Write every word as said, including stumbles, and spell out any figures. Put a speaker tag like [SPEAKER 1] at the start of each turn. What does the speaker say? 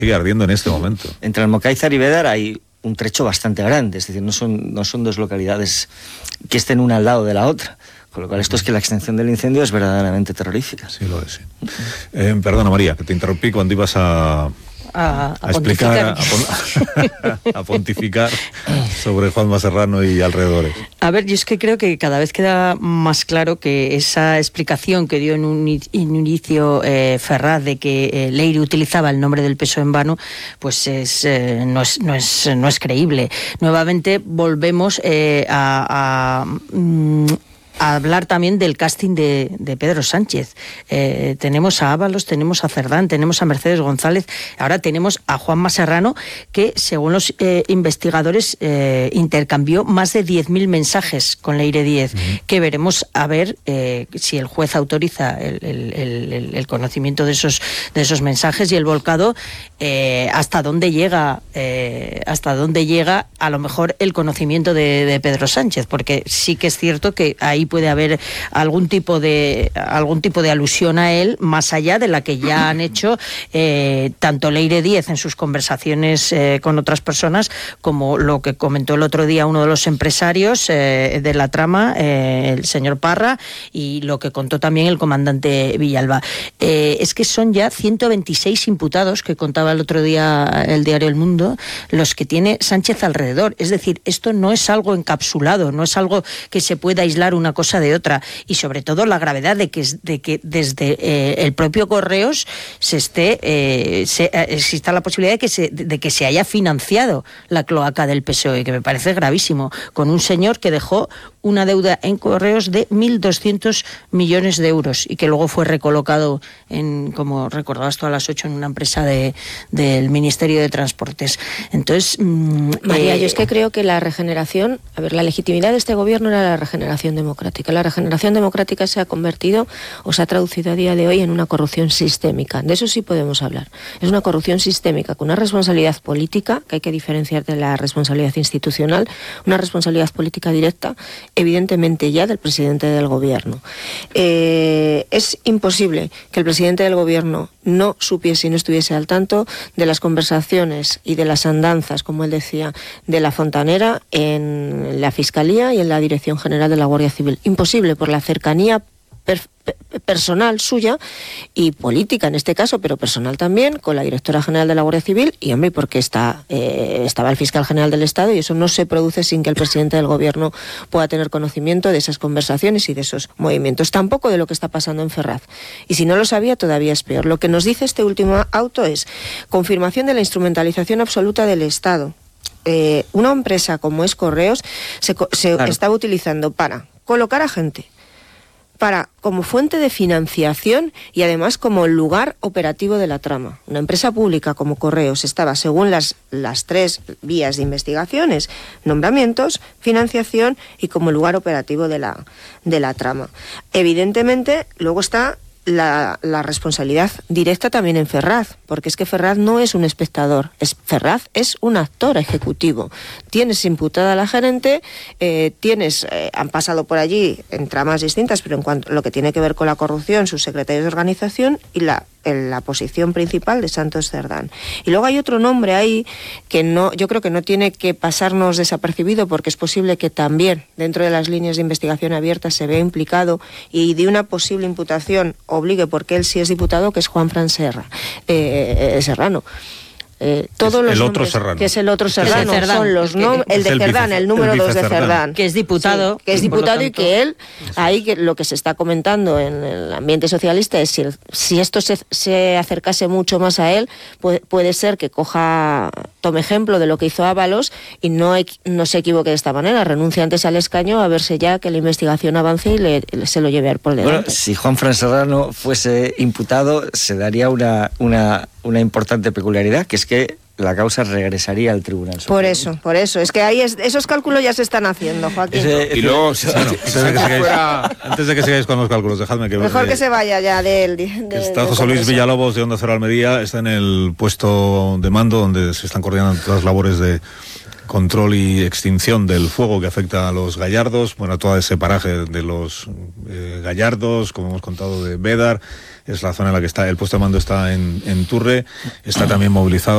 [SPEAKER 1] Sigue ardiendo en este momento.
[SPEAKER 2] Entre Almocáizar y Bédar hay un trecho bastante grande, es decir, no son, no son dos localidades que estén una al lado de la otra. Con lo cual, esto es que la extensión del incendio es verdaderamente terrorífica.
[SPEAKER 1] Sí, lo es, sí. Eh, perdona, María, que te interrumpí cuando ibas a...
[SPEAKER 3] A, a,
[SPEAKER 1] a explicar,
[SPEAKER 3] pontificar.
[SPEAKER 1] A, a pontificar sobre Juanma Serrano y alrededores.
[SPEAKER 3] A ver, yo es que creo que cada vez queda más claro que esa explicación que dio en un, en un inicio eh, Ferraz de que eh, Leire utilizaba el nombre del P S O E en vano, pues es, eh, no, es, no, es, no es creíble. Nuevamente volvemos eh, a... a mm, a hablar también del casting de, de Pedro Sánchez. Eh, tenemos a Ábalos, tenemos a Cerdán, tenemos a Mercedes González, ahora tenemos a Juanma Serrano, que según los eh, investigadores eh, intercambió más de diez mil mensajes con Leire Díez, uh-huh. que veremos a ver eh, si el juez autoriza el, el, el, el conocimiento de esos, de esos mensajes y el volcado, eh, hasta dónde llega, eh, hasta dónde llega a lo mejor el conocimiento de, de Pedro Sánchez, porque sí que es cierto que ahí puede haber algún tipo de algún tipo de alusión a él, más allá de la que ya han hecho eh, tanto Leire Díez en sus conversaciones eh, con otras personas, como lo que comentó el otro día uno de los empresarios eh, de la trama, eh, el señor Parra, y lo que contó también el comandante Villalba. Eh, es que son ya ciento veintiséis imputados, que contaba el otro día el diario El Mundo, los que tiene Sánchez alrededor. Es decir, esto no es algo encapsulado, no es algo que se pueda aislar una cosa de otra, y sobre todo la gravedad de que, de que desde eh, el propio Correos se esté eh, se, eh, exista la posibilidad de que se de que se haya financiado la cloaca del P S O E, que me parece gravísimo, con un señor que dejó una deuda en Correos de mil doscientos millones de euros y que luego fue recolocado en, como recordabas tú a las ocho, en una empresa de, del Ministerio de Transportes. Entonces, mmm,
[SPEAKER 4] María,
[SPEAKER 3] eh,
[SPEAKER 4] yo es que creo que la regeneración, a ver, la legitimidad de este gobierno era la regeneración democrática. La regeneración democrática se ha convertido o se ha traducido a día de hoy en una corrupción sistémica. De eso sí podemos hablar. Es una corrupción sistémica con una responsabilidad política, que hay que diferenciar de la responsabilidad institucional, una responsabilidad política directa, evidentemente ya del presidente del gobierno. Eh, es imposible que el presidente del gobierno no supiese y no estuviese al tanto de las conversaciones y de las andanzas, como él decía, de la Fontanera en la Fiscalía y en la Dirección General de la Guardia Civil. Imposible, por la cercanía per- personal suya y política en este caso, pero personal también, con la directora general de la Guardia Civil, y hombre, porque está eh, estaba el fiscal general del Estado, y eso no se produce sin que el presidente del gobierno pueda tener conocimiento de esas conversaciones y de esos movimientos, tampoco de lo que está pasando en Ferraz. Y si no lo sabía, todavía es peor. Lo que nos dice este último auto es confirmación de la instrumentalización absoluta del Estado. Eh, una empresa como es Correos se, se claro. estaba utilizando para colocar a gente, para como fuente de financiación y además como lugar operativo de la trama. Una empresa pública como Correos estaba, según las, las tres vías de investigaciones, nombramientos, financiación y como lugar operativo de la, de la trama. Evidentemente, luego está La, la responsabilidad directa también en Ferraz, porque es que Ferraz no es un espectador, es, Ferraz es un actor ejecutivo. Tienes imputada a la gerente, eh, tienes, eh, han pasado por allí en tramas distintas, pero en cuanto a lo que tiene que ver con la corrupción, sus secretarios de organización y la en la posición principal de Santos Cerdán. Y luego hay otro nombre ahí que no, yo creo que no tiene que pasarnos desapercibido, porque es posible que también dentro de las líneas de investigación abiertas se vea implicado y de una posible imputación obligue, porque él sí es diputado, que es Juanfran Serra, eh, eh, Serrano. Eh, todos los
[SPEAKER 1] el otro
[SPEAKER 4] nombres,
[SPEAKER 1] Serrano.
[SPEAKER 4] Que es el otro Serrano,
[SPEAKER 3] Cerdán,
[SPEAKER 4] son los nom- el de
[SPEAKER 1] el
[SPEAKER 4] Cerdán,
[SPEAKER 1] vice,
[SPEAKER 4] el número
[SPEAKER 1] el
[SPEAKER 4] dos de
[SPEAKER 1] Cerdán.
[SPEAKER 4] Cerdán.
[SPEAKER 3] Que es diputado.
[SPEAKER 4] Sí, que es diputado y,
[SPEAKER 3] tanto,
[SPEAKER 4] que él, ahí que lo que se está comentando en el ambiente socialista es si, el, si esto se, se acercase mucho más a él, puede, puede ser que coja, tome ejemplo de lo que hizo Ábalos y no, no se equivoque de esta manera, renuncie antes al escaño a verse ya que la investigación avance y le, se lo lleve por delante.
[SPEAKER 2] Bueno, si Juanfran Serrano fuese imputado, se daría una, una, una importante peculiaridad, que es que la causa regresaría al Tribunal Supremo.
[SPEAKER 4] Por eso, por eso. Es que ahí es, esos cálculos ya se están haciendo, Joaquín.
[SPEAKER 1] Ese, ese, y luego, bueno, antes, de que sigáis, antes de que sigáis con los cálculos, dejadme que...
[SPEAKER 4] Mejor
[SPEAKER 1] de,
[SPEAKER 4] que se vaya ya del... De, de,
[SPEAKER 1] está
[SPEAKER 4] de
[SPEAKER 1] José Luis Villalobos de Onda Cero Almería, está en el puesto de mando donde se están coordinando todas las labores de control y extinción del fuego que afecta a los gallardos, bueno, a todo ese paraje de los eh, gallardos, como hemos contado, de Bédar, es la zona en la que está, el puesto de mando está en, en Turre, está también movilizado